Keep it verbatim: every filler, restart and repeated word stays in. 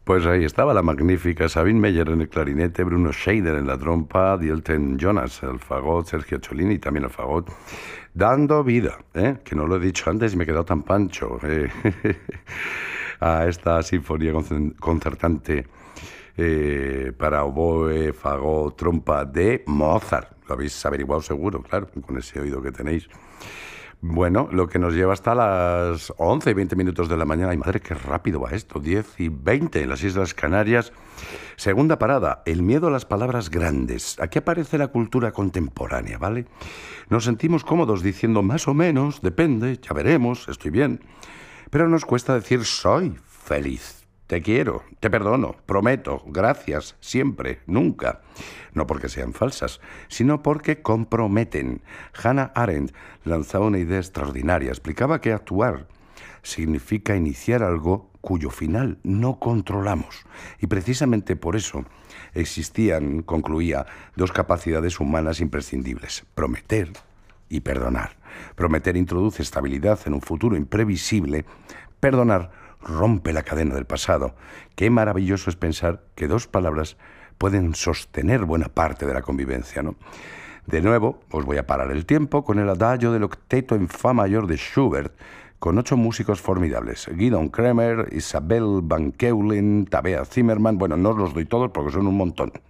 Pues ahí estaba la magnífica Sabine Meyer en el clarinete, Bruno Scheider en la trompa, Dielten Jonas el fagot, Sergio Cholini también el fagot, dando vida, ¿eh? Que no lo he dicho antes y me he quedado tan pancho, ¿eh? A esta sinfonía concertante eh, para oboe, fagot, trompa de Mozart. Lo habéis averiguado seguro, claro, con ese oído que tenéis. Bueno, lo que nos lleva hasta las once y veinte minutos de la mañana. Ay, madre, qué rápido va esto. diez y veinte en las Islas Canarias. Segunda parada, el miedo a las palabras grandes. Aquí aparece la cultura contemporánea, ¿vale? Nos sentimos cómodos diciendo más o menos, depende, ya veremos, estoy bien. Pero nos cuesta decir soy feliz. Te quiero, te perdono, prometo, gracias, siempre, nunca. No porque sean falsas, sino porque comprometen. Hannah Arendt lanzaba una idea extraordinaria. Explicaba que actuar significa iniciar algo cuyo final no controlamos. Y precisamente por eso existían, concluía, dos capacidades humanas imprescindibles: prometer y perdonar. Prometer introduce estabilidad en un futuro imprevisible. Perdonar rompe la cadena del pasado. Qué maravilloso es pensar que dos palabras pueden sostener buena parte de la convivencia, ¿no? De nuevo, os voy a parar el tiempo con el adagio del octeto en fa mayor de Schubert, con ocho músicos formidables: Gidon Kremer, Isabel Van Keulen, Tabea Zimmermann. Bueno, no os los doy todos porque son un montón.